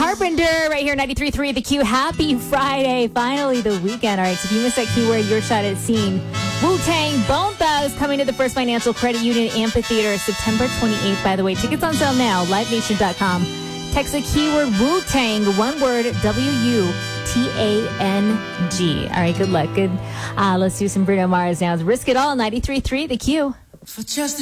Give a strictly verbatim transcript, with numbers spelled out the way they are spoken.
Carpenter right here, ninety-three point three The Q. Happy Friday. Finally, the weekend. All right, so if you missed that keyword, your shot at seeing Wu-Tang Bone Thugs coming to the First Financial Credit Union Amphitheater September twenty-eighth. By the way, tickets on sale now, live nation dot com. Text the keyword Wu-Tang, one word, W U T A N G. All right, good luck. Good. Uh, let's do some Bruno Mars now. Risk It All, ninety-three point three The Q. For just